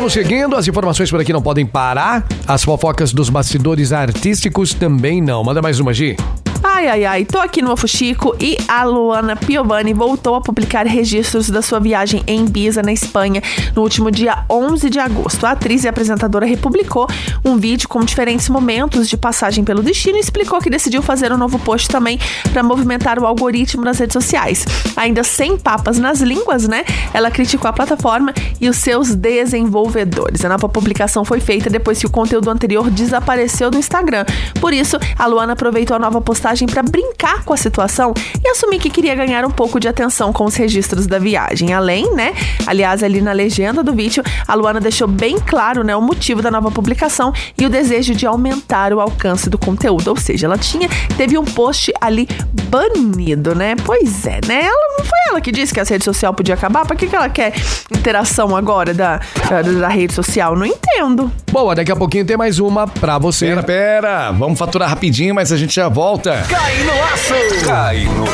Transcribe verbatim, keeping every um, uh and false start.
Vamos seguindo, as informações por aqui não podem parar, as fofocas dos bastidores artísticos também não. Manda mais uma, Gi. Ai, ai, ai, tô aqui no Fuxico e a Luana Piovani voltou a publicar registros da sua viagem em Ibiza, na Espanha, no último dia onze de agosto. A atriz e apresentadora republicou um vídeo com diferentes momentos de passagem pelo destino e explicou que decidiu fazer um novo post também para movimentar o algoritmo nas redes sociais. Ainda sem papas nas línguas, né? Ela criticou a plataforma e os seus desenvolvedores. A nova publicação foi feita depois que o conteúdo anterior desapareceu do Instagram. Por isso, a Luana aproveitou a nova postagem para brincar com a situação e assumir que queria ganhar um pouco de atenção com os registros da viagem. Além, né? Aliás, ali na legenda do vídeo, a Luana deixou bem claro, né, o motivo da nova publicação e o desejo de aumentar o alcance do conteúdo. Ou seja, ela tinha, teve um post ali banido, né? Pois é, né? Ela não foi ela que disse que a rede social podia acabar? Pra que, que ela quer interação agora da, da, da rede social? Não entendo. Boa, daqui a pouquinho tem mais uma pra você. Pera, pera. Vamos faturar rapidinho, mas a gente já volta. Cai no aço! Cai no